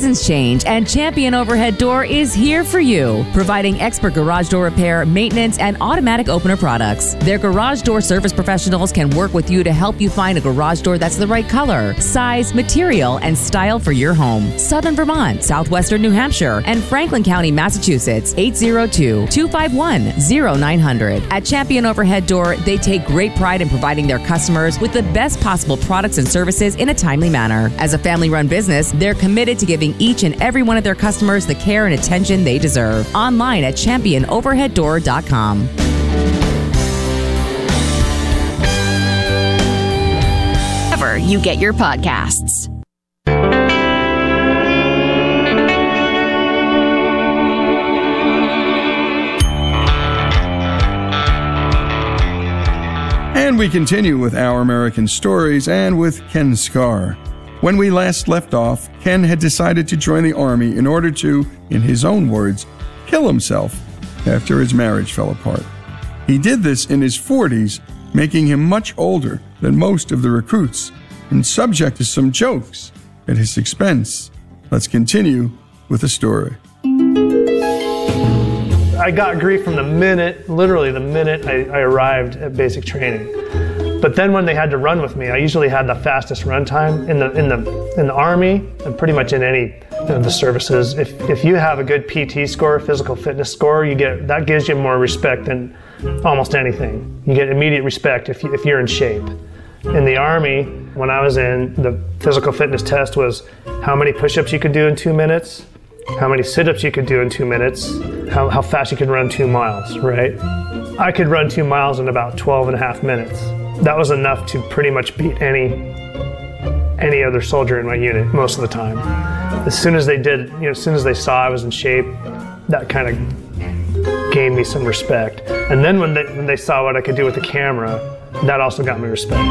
seasons change, and Champion Overhead Door is here for you, providing expert garage door repair, maintenance, and automatic opener products. Their garage door service professionals can work with you to help you find a garage door that's the right color, size, material, and style for your home. Southern Vermont, Southwestern New Hampshire, and Franklin County, Massachusetts, 802-251-0900. At Champion Overhead Door, they take great pride in providing their customers with the best possible products and services in a timely manner. As a family-run business, they're committed to giving each and every one of their customers the care and attention they deserve. Online at championoverheaddoor.com. Wherever you get your podcasts. And we continue with Our American Stories and with Ken Scar. When we last left off, Ken had decided to join the Army in order to, in his own words, kill himself after his marriage fell apart. He did this in his 40s, making him much older than most of the recruits and subject to some jokes at his expense. Let's continue with the story. I got grief from literally the minute I arrived at basic training. But then when they had to run with me, I usually had the fastest run time in the Army and pretty much in any of the services. If you have a good PT score, physical fitness score, that gives you more respect than almost anything. You get immediate respect if you're in shape. In the Army, when I was in, the physical fitness test was how many push-ups you could do in 2 minutes, how many sit-ups you could do in 2 minutes, how fast you could run 2 miles, right? I could run 2 miles in about 12 and a half minutes. That was enough to pretty much beat any other soldier in my unit most of the time. As soon as they saw I was in shape, that kind of gained me some respect. And then when they saw what I could do with the camera, that also got me respect.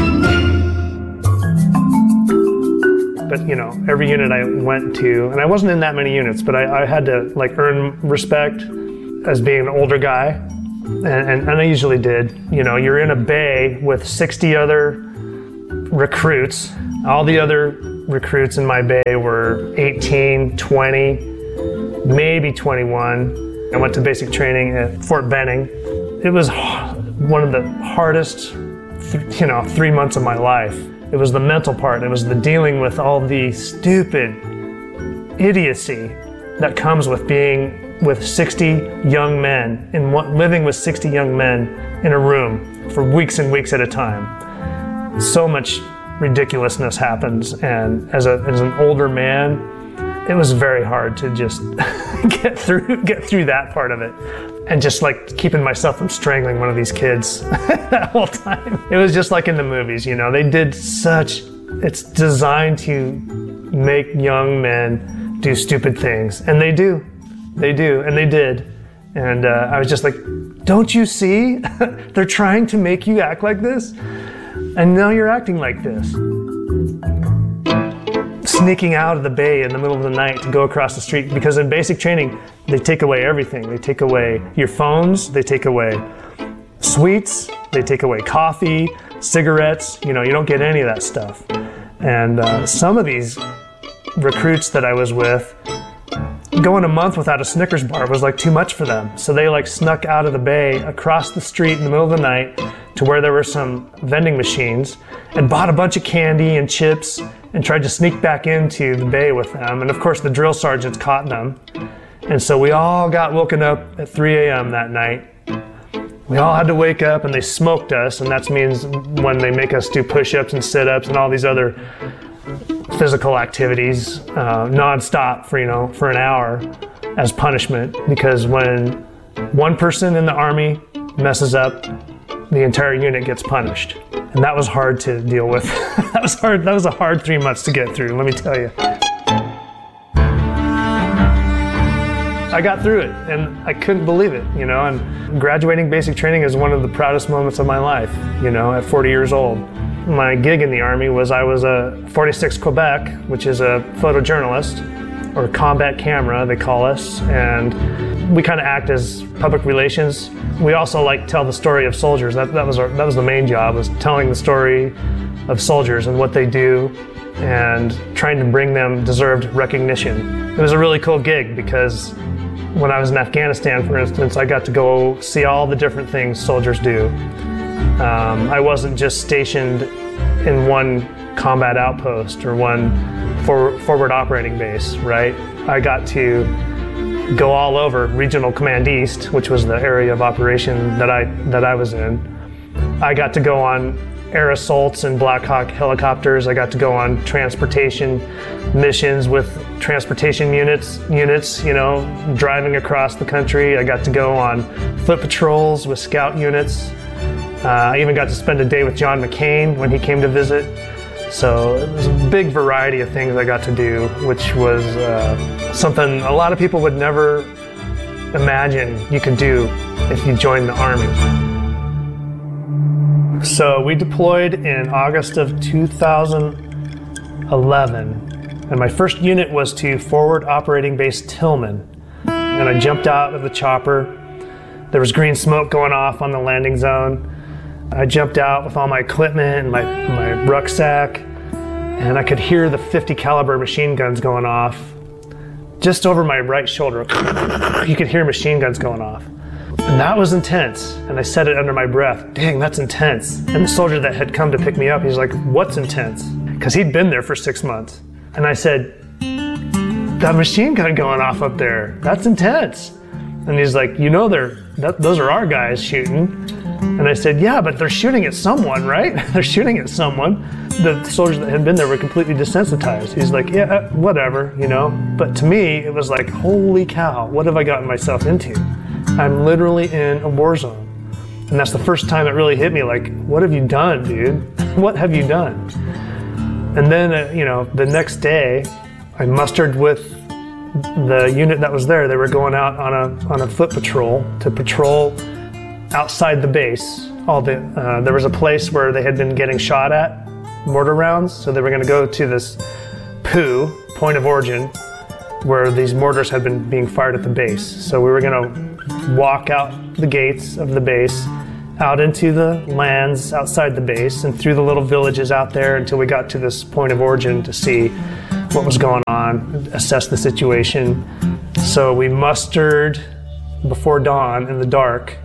But every unit I went to, and I wasn't in that many units, but I had to earn respect as being an older guy. And I usually did. You're in a bay with 60 other recruits. All the other recruits in my bay were 18, 20, maybe 21. I went to basic training at Fort Benning. It was one of the hardest, 3 months of my life. It was the mental part. It was the dealing with all the stupid idiocy that comes with being with 60 young men, living with 60 young men in a room for weeks and weeks at a time. So much ridiculousness happens, and as an older man, it was very hard to just get through that part of it, and just keeping myself from strangling one of these kids that whole time. It was just like in the movies, they did it's designed to make young men do stupid things, and they do. They do, and they did. And I was just like, don't you see? They're trying to make you act like this, and now you're acting like this. Sneaking out of the bay in the middle of the night to go across the street, because in basic training, they take away everything. They take away your phones, they take away sweets, they take away coffee, cigarettes, you don't get any of that stuff. And some of these recruits that I was with, going a month without a Snickers bar was too much for them. So they snuck out of the bay across the street in the middle of the night to where there were some vending machines and bought a bunch of candy and chips and tried to sneak back into the bay with them. And of course the drill sergeants caught them. And so we all got woken up at 3 a.m. that night. We all had to wake up, and they smoked us, and that means when they make us do push-ups and sit-ups and all these other physical activities non-stop for an hour as punishment, because when one person in the Army messes up, the entire unit gets punished. And that was hard to deal with. That was hard. That was a hard 3 months to get through, let me tell you. I got through it, and I couldn't believe it, and graduating basic training is one of the proudest moments of my life, at 40 years old. My gig in the Army was I was a 46 Quebec, which is a photojournalist, or combat camera, they call us, and we kind of act as public relations. We also tell the story of soldiers. That was the main job, was telling the story of soldiers and what they do and trying to bring them deserved recognition. It was a really cool gig because when I was in Afghanistan, for instance, I got to go see all the different things soldiers do. I wasn't just stationed in one combat outpost or one forward operating base, right? I got to go all over Regional Command East, which was the area of operation that I was in. I got to go on air assaults and Black Hawk helicopters. I got to go on transportation missions with transportation units, driving across the country. I got to go on foot patrols with scout units. I even got to spend a day with John McCain when he came to visit. So it was a big variety of things I got to do, which was something a lot of people would never imagine you could do if you joined the Army. So we deployed in August of 2011, and my first unit was to Forward Operating Base Tillman. And I jumped out of the chopper. There was green smoke going off on the landing zone. I jumped out with all my equipment and my rucksack, and I could hear the .50 caliber machine guns going off just over my right shoulder. You could hear machine guns going off. And that was intense. And I said it under my breath, dang, that's intense. And the soldier that had come to pick me up, he's like, what's intense? Because he'd been there for 6 months. And I said, that machine gun going off up there, that's intense. And he's like, those are our guys shooting. And I said, yeah, but they're shooting at someone, right? They're shooting at someone. The soldiers that had been there were completely desensitized. He's like, yeah, whatever, But to me, it was like, holy cow, what have I gotten myself into? I'm literally in a war zone. And that's the first time it really hit me, like, what have you done, dude? What have you done? And then, the next day, I mustered with the unit that was there. They were going out on a foot patrol to patrol outside the base. There was a place where they had been getting shot at, mortar rounds, so they were going to go to this POO, point of origin, where these mortars had been being fired at the base. So we were going to walk out the gates of the base, out into the lands outside the base, and through the little villages out there until we got to this point of origin to see what was going on, assess the situation. So we mustered before dawn in the dark,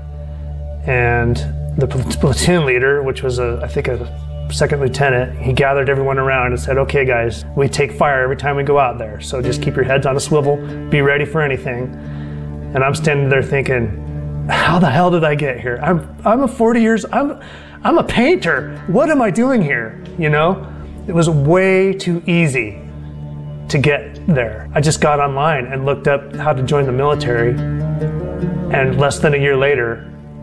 and the platoon leader, which was I think a second lieutenant, he gathered everyone around and said, okay guys, we take fire every time we go out there, so just keep your heads on a swivel, be ready for anything. And I'm standing there thinking, how the hell did I get here? I'm a 40 years, I'm a painter. What am I doing here? It was way too easy to get there. I just got online and looked up how to join the military, and less than a year later,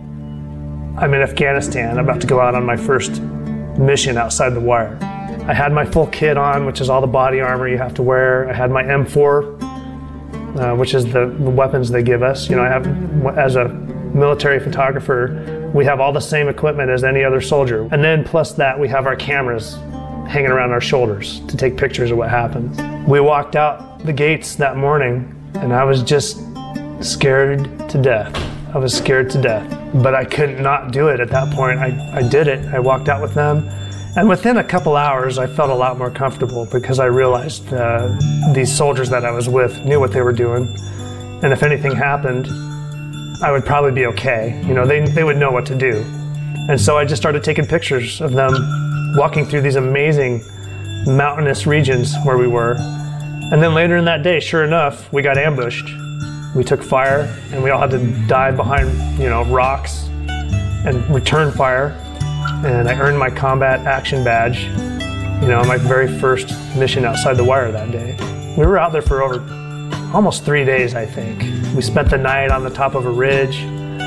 I'm in Afghanistan, about to go out on my first mission outside the wire. I had my full kit on, which is all the body armor you have to wear. I had my M4, which is the weapons they give us. I have, as a military photographer, we have all the same equipment as any other soldier. And then plus that, we have our cameras hanging around our shoulders to take pictures of what happens. We walked out the gates that morning, and I was just scared to death. I was scared to death, but I could not do it at that point. I did it. I walked out with them, and within a couple hours, I felt a lot more comfortable because I realized these soldiers that I was with knew what they were doing, and if anything happened, I would probably be okay. They would know what to do. And so I just started taking pictures of them walking through these amazing mountainous regions where we were. And then later in that day, sure enough, we got ambushed. We took fire, and we all had to dive behind, rocks and return fire. And I earned my combat action badge, my very first mission outside the wire that day. We were out there for over almost 3 days, I think. We spent the night on the top of a ridge.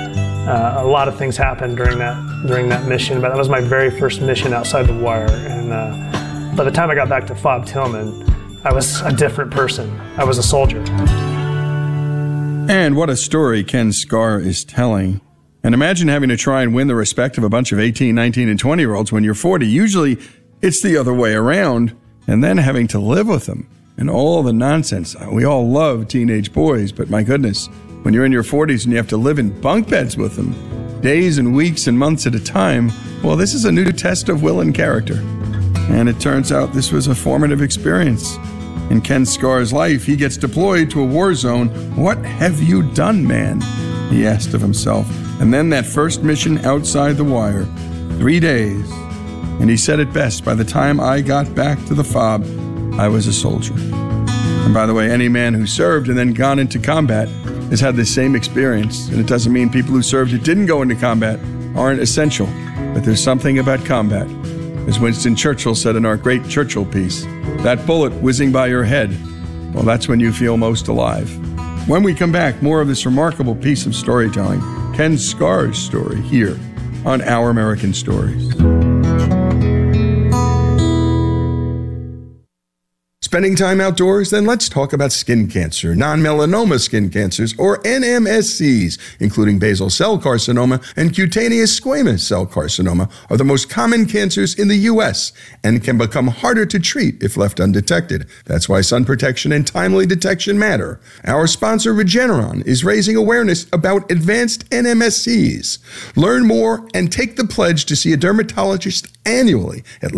A lot of things happened during that mission, but that was my very first mission outside the wire. And by the time I got back to FOB Tillman, I was a different person. I was a soldier. And what a story Ken Scar is telling. And imagine having to try and win the respect of a bunch of 18, 19, and 20-year-olds when you're 40. Usually it's the other way around. And then having to live with them and all the nonsense. We all love teenage boys, but my goodness, when you're in your 40s and you have to live in bunk beds with them, days and weeks and months at a time, well, this is a new test of will and character. And it turns out this was a formative experience. In Ken Scar's life, he gets deployed to a war zone. What have you done, man? He asked of himself. And then that first mission outside the wire. 3 days. And he said it best, by the time I got back to the FOB, I was a soldier. And by the way, any man who served and then gone into combat has had the same experience. And it doesn't mean people who served who didn't go into combat aren't essential. But there's something about combat. As Winston Churchill said in our great Churchill piece, that bullet whizzing by your head, well, that's when you feel most alive. When we come back, more of this remarkable piece of storytelling, Ken Scar's story, here on Our American Stories. Spending time outdoors? Then let's talk about skin cancer. Non-melanoma skin cancers, or NMSCs, including basal cell carcinoma and cutaneous squamous cell carcinoma, are the most common cancers in the U.S. and can become harder to treat if left undetected. That's why sun protection and timely detection matter. Our sponsor, Regeneron, is raising awareness about advanced NMSCs. Learn more and take the pledge to see a dermatologist annually at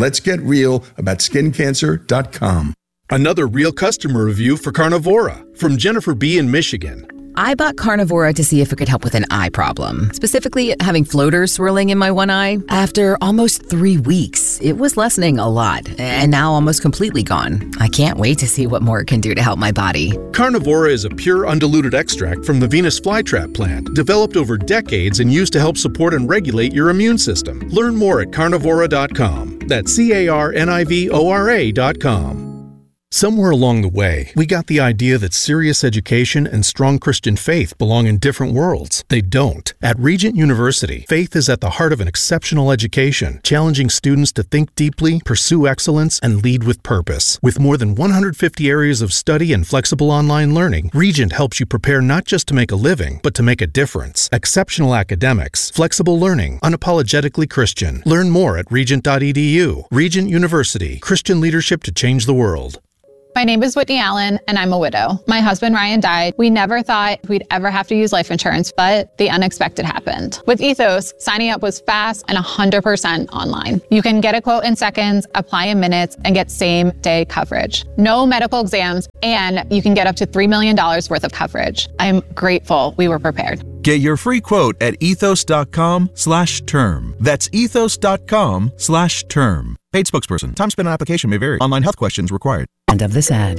letsgetrealaboutSkinCancer.com. Another real customer review for Carnivora from Jennifer B. in Michigan. I bought Carnivora to see if it could help with an eye problem, specifically having floaters swirling in my one eye. After almost 3 weeks, it was lessening a lot, and now almost completely gone. I can't wait to see what more it can do to help my body. Carnivora is a pure undiluted extract from the Venus flytrap plant, developed over decades and used to help support and regulate your immune system. Learn more at carnivora.com. That's CARNIVORA.com. Somewhere along the way, we got the idea that serious education and strong Christian faith belong in different worlds. They don't. At Regent University, faith is at the heart of an exceptional education, challenging students to think deeply, pursue excellence, and lead with purpose. With more than 150 areas of study and flexible online learning, Regent helps you prepare not just to make a living, but to make a difference. Exceptional academics, flexible learning, unapologetically Christian. Learn more at regent.edu. Regent University, Christian leadership to change the world. My name is Whitney Allen, and I'm a widow. My husband, Ryan, died. We never thought we'd ever have to use life insurance, but the unexpected happened. With Ethos, signing up was fast and 100% online. You can get a quote in seconds, apply in minutes, and get same-day coverage. No medical exams, and you can get up to $3 million worth of coverage. I'm grateful we were prepared. Get your free quote at ethos.com/term. That's ethos.com/term. Paid spokesperson. Time spent on application may vary. Online health questions required. End of this ad.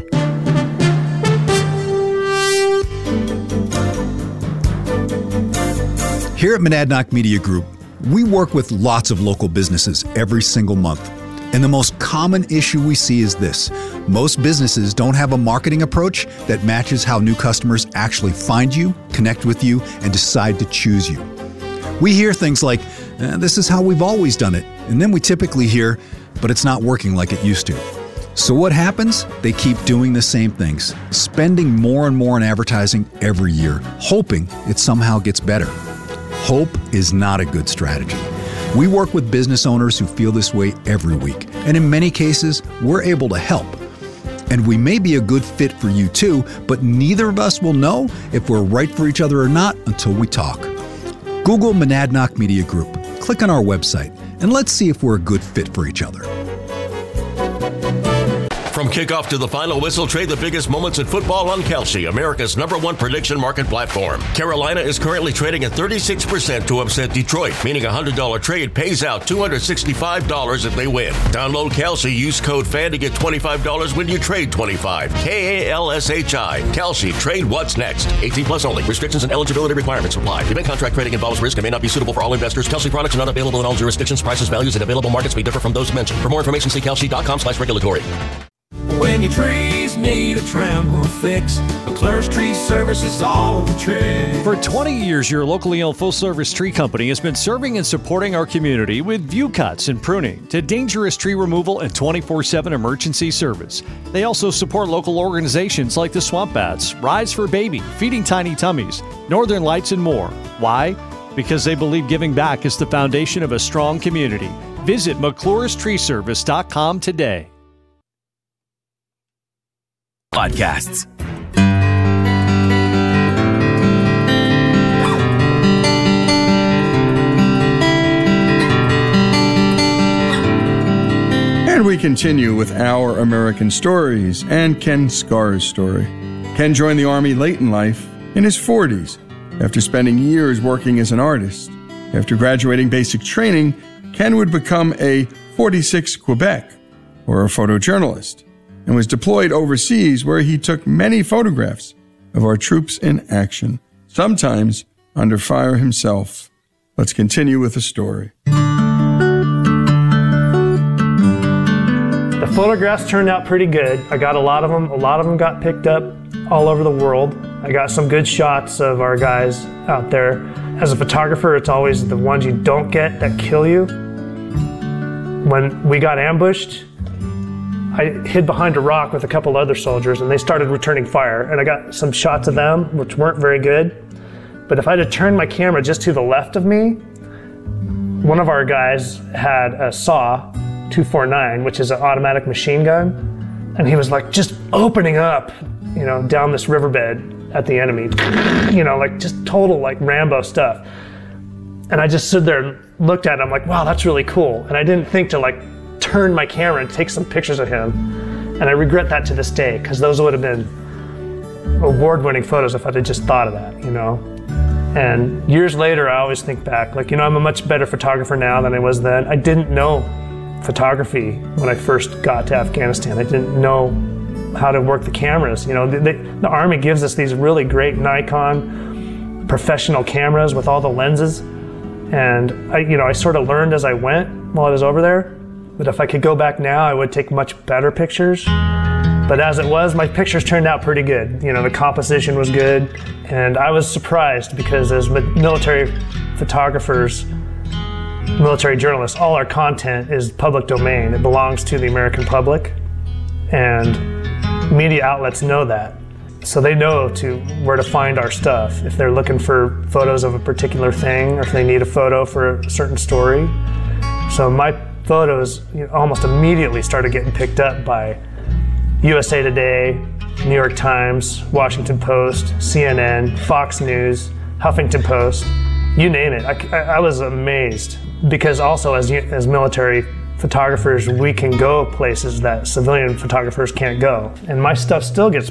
Here at Monadnock Media Group, we work with lots of local businesses every single month. And the most common issue we see is this. Most businesses don't have a marketing approach that matches how new customers actually find you, connect with you, and decide to choose you. We hear things like, this is how we've always done it. And then we typically hear, but it's not working like it used to. So what happens? They keep doing the same things, spending more and more on advertising every year, hoping it somehow gets better. Hope is not a good strategy. We work with business owners who feel this way every week, and in many cases, we're able to help. And we may be a good fit for you too, but neither of us will know if we're right for each other or not until we talk. Google Monadnock Media Group, click on our website, and let's see if we're a good fit for each other. From kickoff to the final whistle, trade the biggest moments in football on Kalshi, America's #1 prediction market platform. Carolina is currently trading at 36% to upset Detroit, meaning a $100 trade pays out $265 if they win. Download Kalshi, use code FAN to get $25 when you trade $25. KALSHI. Kalshi, trade what's next. 18 plus only. Restrictions and eligibility requirements apply. Event contract trading involves risk and may not be suitable for all investors. Kalshi products are not available in all jurisdictions. Prices, values, and available markets may differ from those mentioned. For more information, see kalshi.com/regulatory. When your trees need a trimble fix, McClure's Tree Service is all the trick. For 20 years, your locally owned full-service tree company has been serving and supporting our community with view cuts and pruning to dangerous tree removal and 24/7 emergency service. They also support local organizations like the Swamp Bats, Rise for Baby, Feeding Tiny Tummies, Northern Lights, and more. Why? Because they believe giving back is the foundation of a strong community. Visit McClure'sTreeService.com today. Podcasts. And And we continue with Our American Stories and Ken Scar's story. Ken joined the Army late in life, in his 40s, after spending years working as an artist. After graduating basic training, Ken would become a 46 Quebec, or a photojournalist, and was deployed overseas where he took many photographs of our troops in action, sometimes under fire himself. Let's continue with the story. The photographs turned out pretty good. I got a lot of them. A lot of them got picked up all over the world. I got some good shots of our guys out there. As a photographer, it's always the ones you don't get that kill you. When we got ambushed, I hid behind a rock with a couple other soldiers and they started returning fire. And I got some shots of them, which weren't very good. But if I had turned my camera just to the left of me, one of our guys had a SAW 249, which is an automatic machine gun. And he was like just opening up, down this riverbed at the enemy, like just total like Rambo stuff. And I just stood there and looked at him like, wow, that's really cool. And I didn't think to like turn my camera and take some pictures of him. And I regret that to this day, because those would have been award-winning photos if I had just thought of that, And years later, I always think back, like, I'm a much better photographer now than I was then. I didn't know photography when I first got to Afghanistan. I didn't know how to work the cameras. The Army gives us these really great Nikon professional cameras with all the lenses. And I sort of learned as I went while I was over there. But if I could go back now, I would take much better pictures. But as it was, my pictures turned out pretty good. The composition was good. And I was surprised because as military photographers, military journalists, all our content is public domain. It belongs to the American public. And media outlets know that. So they know where to find our stuff if they're looking for photos of a particular thing or if they need a photo for a certain story. So my photos almost immediately started getting picked up by USA Today, New York Times, Washington Post, CNN, Fox News, Huffington Post, you name it. I was amazed because also as military photographers, we can go places that civilian photographers can't go. And my stuff still gets